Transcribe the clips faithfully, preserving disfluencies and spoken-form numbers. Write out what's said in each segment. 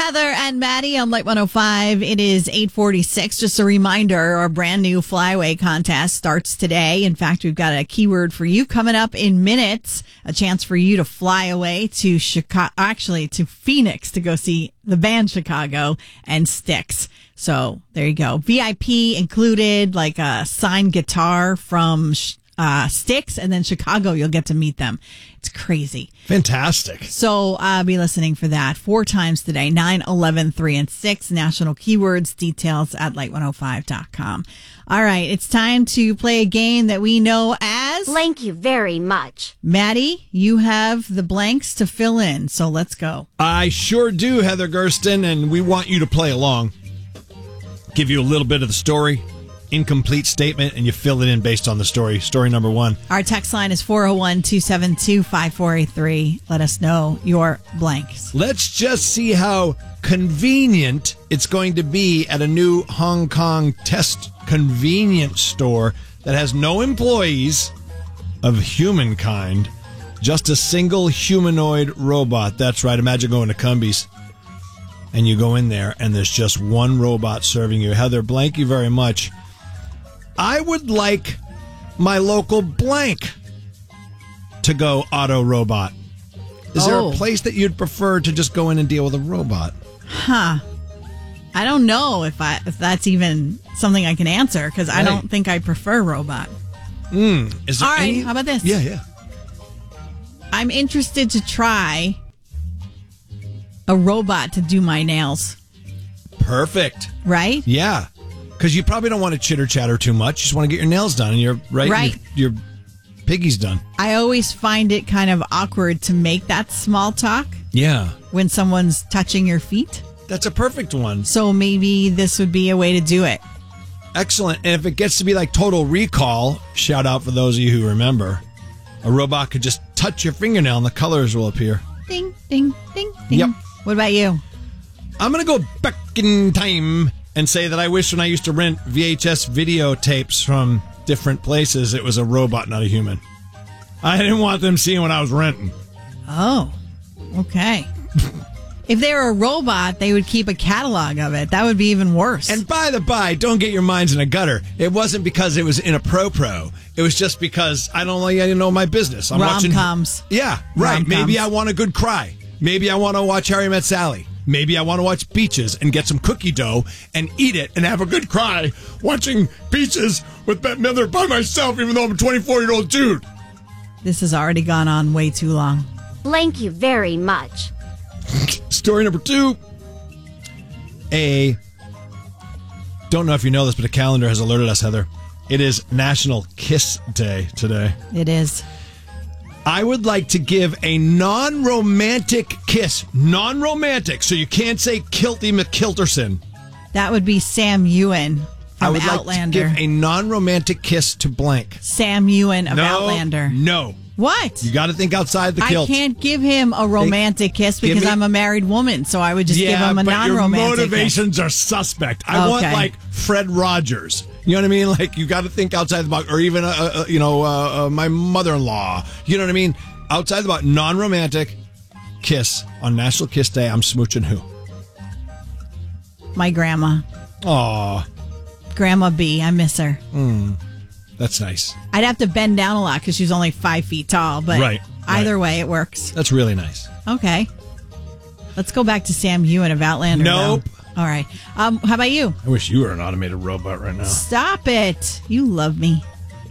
Heather and Maddie on Light one oh five. It is eight forty-six. Just a reminder, our brand new Flyaway contest starts today. In fact, we've got a keyword for you coming up in minutes. A chance for you to fly away to Chicago, actually to Phoenix to go see the band Chicago and Styx. So there you go. V I P included, like a signed guitar from uh, Styx, and then Chicago, you'll get to meet them. It's crazy. Fantastic. So I'll uh, be listening for that four times today, nine, eleven, three, and six. National keywords, details at light one oh five dot com. All right, it's time to play a game that we know as... Thank you very much. Maddie, you have the blanks to fill in, so let's go. I sure do, Heather Gersten, and we want you to play along. Give you a little bit of the story, incomplete statement, and you fill it in based on the story. Story number one. Our text line is four oh one, two seven two, five four eight three. Let us know your blanks. Let's just see how convenient it's going to be at a new Hong Kong test convenience store that has no employees of humankind, just a single humanoid robot. That's right. Imagine going to Cumbies and you go in there and there's just one robot serving you. Heather, blank you very much. I would like my local blank to go auto robot. Is Oh. there a place that you'd prefer to just go in and deal with a robot? Huh. I don't know if I if that's even something I can answer, because I Right. don't think I prefer robot. Mm, is there All right, any- how about this? Yeah, yeah. I'm interested to try a robot to do my nails, Perfect. right? Yeah. Because you probably don't want to chitter chatter too much. You just want to get your nails done and you're right. Right. Your, your piggy's done. I always find it kind of awkward to make that small talk Yeah. when someone's touching your feet. That's a perfect one. So maybe this would be a way to do it. Excellent. And if it gets to be like Total Recall, shout out for those of you who remember, a robot could just touch your fingernail and the colors will appear. Ding, ding, ding, ding. Yep. What about you? I'm going to go back in time and say that I wish when I used to rent V H S videotapes from different places, it was a robot, not a human. I didn't want them seeing what I was renting. Oh, okay. If they were a robot, they would keep a catalog of it. That would be even worse. And by the by, don't get your minds in a gutter. It wasn't because it was in a pro-pro. It was just because I don't like, I didn't know my business. I'm watching Rom-coms. Yeah, right. Rom-coms. Maybe I want a good cry. Maybe I want to watch Harry Met Sally. Maybe I want to watch Beaches and get some cookie dough and eat it and have a good cry watching Beaches with Bette Midler by myself, even though I'm a twenty-four-year-old dude. This has already gone on way too long. Thank you very much. Story number two. A, don't know if you know this, but a calendar has alerted us, Heather. It is National Kiss Day today. It is. I would like to give a non-romantic kiss. Non-romantic, so you can't say Kilty McKilterson. That would be Sam Ewan I from would Outlander. like to give a non-romantic kiss to blank. Sam Ewan of no, Outlander. No. What? You got to think outside the kilt. I can't give him a romantic kiss give because me- I'm a married woman, so I would just yeah, give him a but non-romantic your kiss. motivations are suspect. I want Okay. like Fred Rogers. You know what I mean? Like you got to think outside the box, or even uh, uh, you know uh, uh, my mother-in-law. You know what I mean? Outside the box, non-romantic kiss on National Kiss Day. I'm smooching who? My grandma. Aw, Grandma B. I miss her. that's nice. I'd have to bend down a lot because she's only five feet tall, but Right, either right. way, it works. That's really nice. Okay. Let's go back to Sam Ewan of Outlander. Nope. though. All right. Um, how about you? I wish you were an automated robot right now. Stop it. You love me.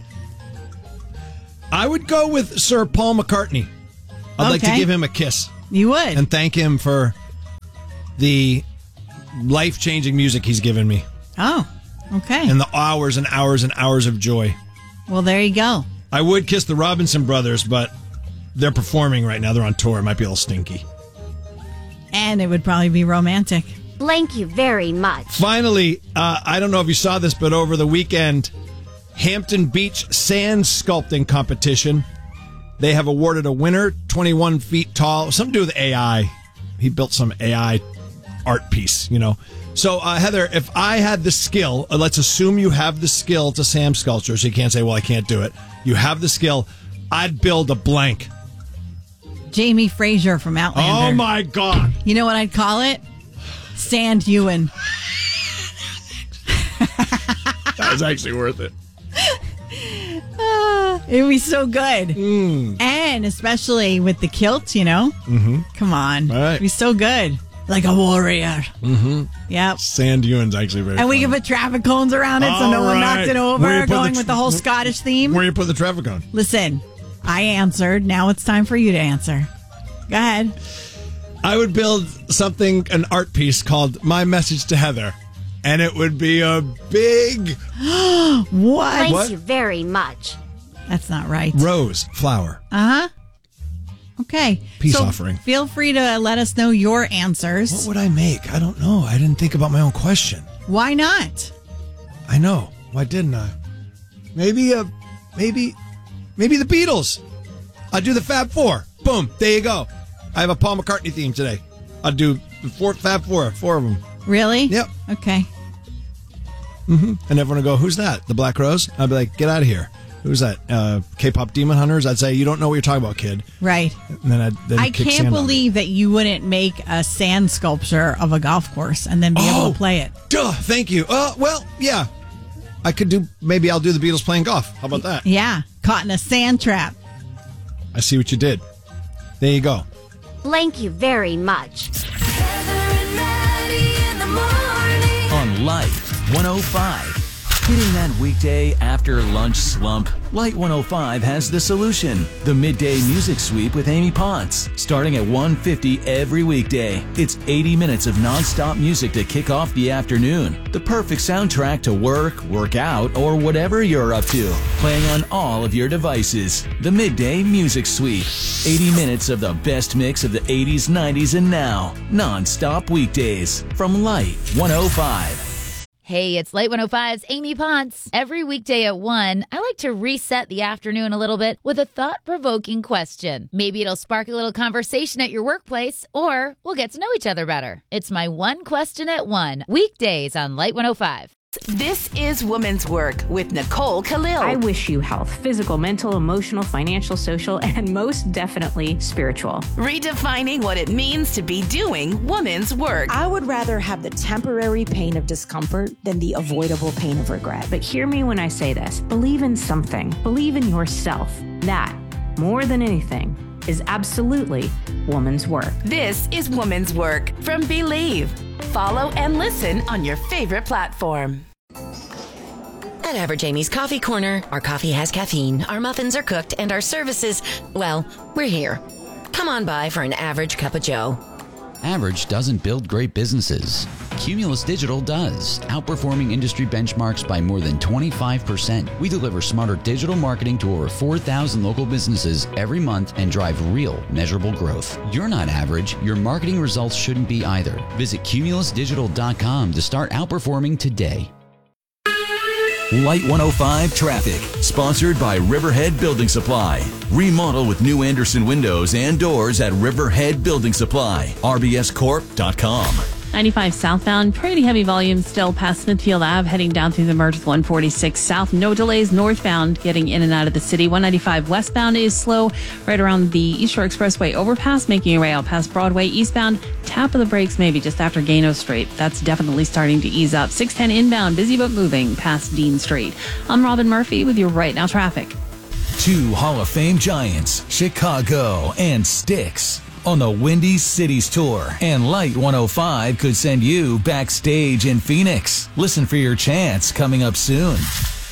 I would go with Sir Paul McCartney. I'd like to Okay. give him a kiss You would. and thank him for the life-changing music he's given me oh, okay. and the hours and hours and hours of joy. Well, there you go. I would kiss the Robinson brothers, but they're performing right now. They're on tour. It might be a little stinky. And it would probably be romantic. Thank you very much. Finally, uh, I don't know if you saw this, but over the weekend, Hampton Beach Sand Sculpting Competition, they have awarded a winner, twenty-one feet tall, something to do with A I. He built some A I art piece, you know. So, uh, Heather, if I had the skill, uh, let's assume you have the skill to sand sculpture, so you can't say, well, I can't do it. You have the skill. I'd build a blank. Jamie Fraser from Outlander. Oh, my God. You know what I'd call it? Sand Ewan. That was actually worth it. Uh, it would be so good. Mm. And especially with the kilt, you know? Mm-hmm. Come on. All right. It'd be so good. Like a warrior. Mm-hmm. Yep. Sand Ewan's actually very And we funny. can put traffic cones around it so All no one right. knocks it Where over, you put going the- with the whole Scottish theme. Where you put the traffic cone? Listen, I answered. Now it's time for you to answer. Go ahead. I would build something, an art piece called My Message to Heather. And it would be a big What? Thank What? you very much. That's not right. rose flower. Uh huh. Okay. Peace So offering. Feel free to let us know your answers. What would I make? I don't know. I didn't think about my own question. Why not? I know. Why didn't I? Maybe, uh, maybe, maybe the Beatles. I'll do the Fab Four. Boom. There you go. I have a Paul McCartney theme today. I'll do the four, Fab Four, four of them. Really? Yep. Okay. Mm-hmm. And everyone would go, who's that? The Black Rose? I'd be like, get out of here. Who's that? Uh, K-pop Demon Hunters? I'd say, you don't know what you're talking about, kid. Right. And then I'd then I kick can't sand on me. believe that you wouldn't make a sand sculpture of a golf course and then be Oh, able to play it. Duh, thank you. Uh, well, yeah. I could do, maybe I'll do the Beatles playing golf. How about that? Yeah. Caught in a sand trap. I see what you did. There you go. Thank you very much. Heather and Maddie in the morning. On Light one oh five. Hitting that weekday after lunch slump, Light one oh five has the solution. The Midday Music Sweep with Amy Potts. Starting at one fifty every weekday. It's eighty minutes of non-stop music to kick off the afternoon. The perfect soundtrack to work, work out, or whatever you're up to. Playing on all of your devices. The Midday Music Sweep. eighty minutes of the best mix of the eighties, nineties, and now. Non-stop weekdays. From Light one oh five. Hey, it's Light one oh five's Amy Potts. Every weekday at one, I like to reset the afternoon a little bit with a thought-provoking question. Maybe it'll spark a little conversation at your workplace, or we'll get to know each other better. It's my one question at one, weekdays on Light one oh five. This is Women's Work with Nicole Khalil. I wish you health, physical, mental, emotional, financial, social, and most definitely spiritual. Redefining what it means to be doing women's work. I would rather have the temporary pain of discomfort than the avoidable pain of regret. But hear me when I say this. Believe in something. Believe in yourself. That, more than anything, is absolutely woman's work. This is Women's Work from Believe. Follow and listen on your favorite platform. At Average Amy's Coffee Corner, our coffee has caffeine, our muffins are cooked, and our services, well, we're here. Come on by for an average cup of joe. Average doesn't build great businesses. Cumulus Digital does, outperforming industry benchmarks by more than twenty-five percent. We deliver smarter digital marketing to over four thousand local businesses every month and drive real, measurable growth. You're not average. Your marketing results shouldn't be either. Visit cumulus digital dot com to start outperforming today. Light one oh five Traffic, sponsored by Riverhead Building Supply. Remodel with new Anderson windows and doors at Riverhead Building Supply. R B S corp dot com. ninety-five southbound, pretty heavy volume still past Smithfield Ave, heading down through the merge with one forty-six south. No delays northbound, getting in and out of the city. one ninety-five westbound is slow right around the East Shore Expressway overpass, making your way out past Broadway. Eastbound, tap of the brakes maybe just after Gano Street. That's definitely starting to ease up. six ten inbound, busy but moving past Dean Street. I'm Robin Murphy with your Right Now traffic. Two Hall of Fame giants, Chicago and Styx, on the Windy Cities Tour. And Light one oh five could send you backstage in Phoenix. Listen for your chance coming up soon.